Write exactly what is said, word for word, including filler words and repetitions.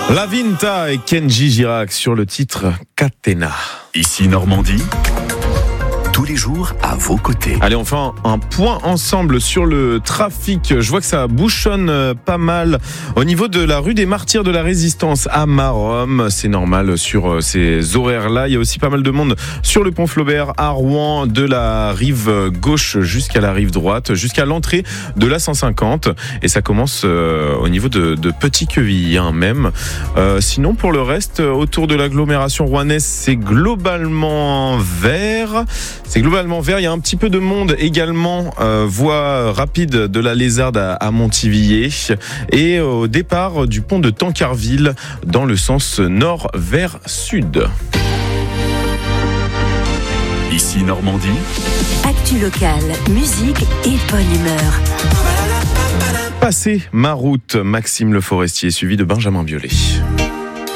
La Vinta et Kenji Girac sur le titre Catena. Ici Normandie, tous les jours à vos côtés. Allez, on fait un, un point ensemble sur le trafic. Je vois que ça bouchonne pas mal au niveau de la rue des Martyrs de la Résistance à Maromme. C'est normal sur ces horaires-là. Il y a aussi pas mal de monde sur le pont Flaubert à Rouen, de la rive gauche jusqu'à la rive droite, jusqu'à l'entrée de la cent cinquante. Et ça commence euh, au niveau de, de Petit-Quevilly, hein, même. Euh, sinon, pour le reste, autour de l'agglomération rouennaise, c'est globalement vert. C'est globalement vert. Il y a un petit peu de monde également. Euh, voie rapide de la Lézarde à, à Montivilliers. Et au départ du pont de Tancarville dans le sens nord vers sud. Ici Normandie. Actu locale, musique et bonne humeur. Passez ma route, Maxime Le Forestier, suivi de Benjamin Biolay.